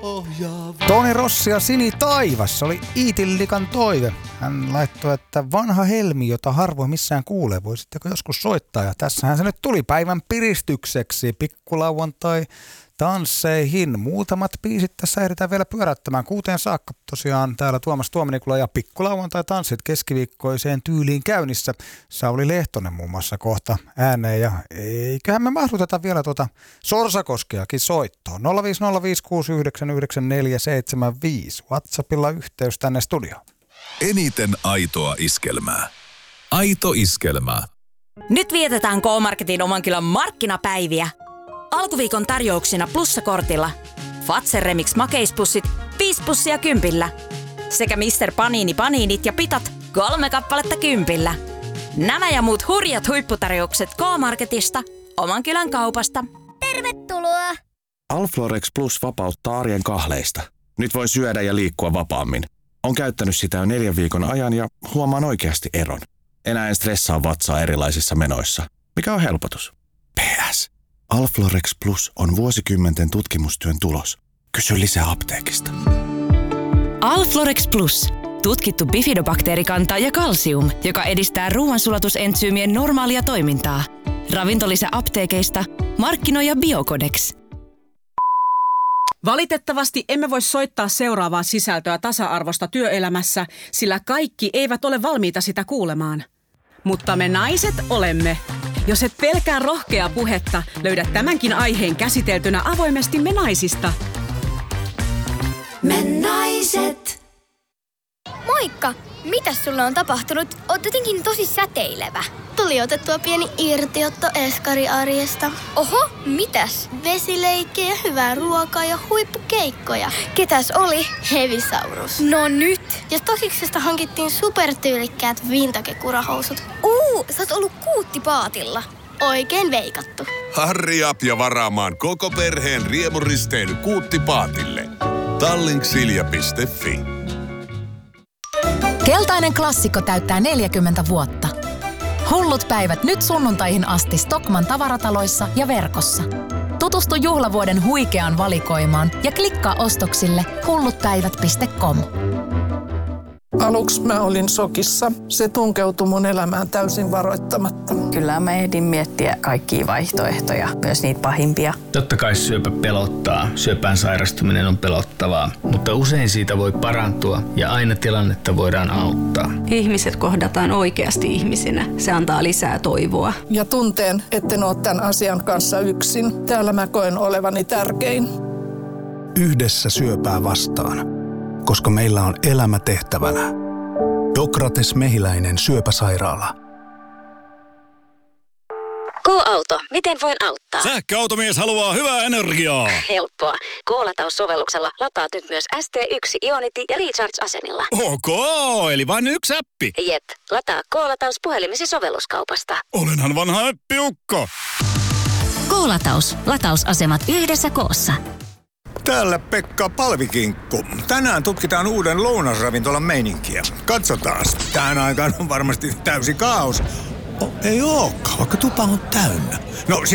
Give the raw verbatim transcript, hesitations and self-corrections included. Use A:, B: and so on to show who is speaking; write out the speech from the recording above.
A: Toni Rossi ja Sini Taivas, se oli Iitin Likan toive. Hän laittoi, että vanha helmi, jota harvoin missään kuulee, voisitteko joskus soittaa. Ja tässähän se nyt tuli päivän piristykseksi, pikkulauantai tansseihin. Muutamat biisit tässä ehditään vielä pyörättämään kuuteen saakka. Tosiaan täällä Tuomas Tuominikula ja pikkulauantai tanssit keskiviikkoiseen tyyliin käynnissä. Sauli Lehtonen muun muassa kohta ääneen ja eiköhän me mahduteta vielä tuota Sorsakoskeakin soittoon. nolla viisi nolla viisi kuusi yhdeksän yhdeksän neljä seitsemän viisi. WhatsAppilla yhteys tänne studioon.
B: Eniten aitoa iskelmää. Aito iskelmää.
C: Nyt vietetään K-Marketin oman kylän markkinapäiviä. Alkuviikon tarjouksina plussakortilla Fazer Remix makeispussit viisi pussia kympillä. Sekä mister Panini paniinit ja pitat kolme kappaletta kympillä. Nämä ja muut hurjat huipputarjoukset K-Marketista, oman kylän kaupasta.
D: Tervetuloa!
E: Alflorex Plus vapauttaa arjen kahleista. Nyt voi syödä ja liikkua vapaammin. On käyttänyt sitä jo neljän viikon ajan ja huomaan oikeasti eron. Enää en stressaa vatsaa erilaisissa menoissa. Mikä on helpotus? P S. Alflorex Plus on vuosikymmenten tutkimustyön tulos. Kysy lisää apteekista.
F: Alflorex Plus. Tutkittu bifidobakteerikanta ja kalsium, joka edistää ruoansulatusentsyymien normaalia toimintaa. Ravintolisä apteekeista. Markkinoija Biocodex.
G: Valitettavasti emme voi soittaa seuraavaa sisältöä tasa-arvosta työelämässä, sillä kaikki eivät ole valmiita sitä kuulemaan. Mutta me naiset olemme. Jos et pelkää rohkeaa puhetta, löydät tämänkin aiheen käsiteltynä avoimesti Me naisista.
D: Me naiset. Moikka! Mitäs sulle on tapahtunut? Oot jotenkin tosi säteilevä.
H: Tuli otettua pieni irtiotto eskariarjesta.
D: Oho, mitäs?
H: Vesileikkejä, hyvää ruokaa ja huippukeikkoja.
D: Ketäs oli?
H: Hevisaurus.
D: No nyt!
H: Ja Stosiksesta hankittiin supertyylikkäät vintage-kurahousut.
D: Uu, sä oot ollut kuuttipaatilla.
H: Oikein veikattu.
B: Harri up ja varaamaan koko perheen riemuristeily Kuuttipaatille. Tallink-silja piste fi.
I: Keltainen klassikko täyttää neljäkymmentä vuotta. Hullut päivät nyt sunnuntaihin asti Stockmann tavarataloissa ja verkossa. Tutustu juhlavuoden huikeaan valikoimaan ja klikkaa ostoksille hullutpäivät piste com.
J: Aluksi mä olin shokissa. Se tunkeutui mun elämään täysin varoittamatta.
K: Kyllä mä ehdin miettiä kaikkia vaihtoehtoja, myös niitä pahimpia.
L: Totta kai syöpä pelottaa. Syöpään sairastuminen on pelottavaa, mutta usein siitä voi parantua ja aina tilannetta voidaan auttaa.
M: Ihmiset kohdataan oikeasti ihmisinä. Se antaa lisää toivoa.
J: Ja tunteen, etten ole tämän asian kanssa yksin. Täällä mä koen olevani tärkein.
N: Yhdessä syöpää vastaan. Koska meillä on elämä tehtävänä. Dokrates Mehiläinen syöpäsairaala.
O: K-auto, miten voin auttaa?
P: Sähköautomies haluaa hyvää energiaa.
O: Helppoa. K-lataussovelluksella lataat nyt myös S T yksi Ionity ja Recharge-asemilla.
P: Ok, eli vain yksi appi.
O: Jep, lataa K-lataus puhelimesi sovelluskaupasta.
P: Olenhan vanha appiukko.
O: K-lataus. Latausasemat yhdessä koossa.
Q: Täällä Pekka Palvikinkku. Tänään tutkitaan uuden lounasravintolan meininkiä. Katsotaan. Tähän aikaan on varmasti täysi kaos. Oh, ei ookaan, vaikka tupa on täynnä. No,